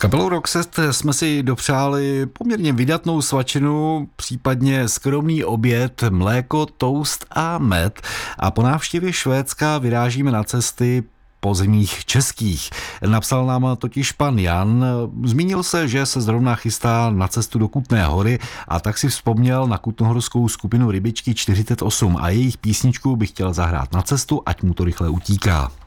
Kapelou Roxette jsme si dopřáli poměrně vydatnou svačinu, případně skromný oběd, mléko, toast a med. A po návštěvě Švédska vyrážíme na cesty po zemích českých. Napsal nám totiž pan Jan, zmínil se, že se zrovna chystá na cestu do Kutné Hory a tak si vzpomněl na kutnohorskou skupinu Rybičky 48 a jejich písničku by chtěl zahrát na cestu, ať mu to rychle utíká.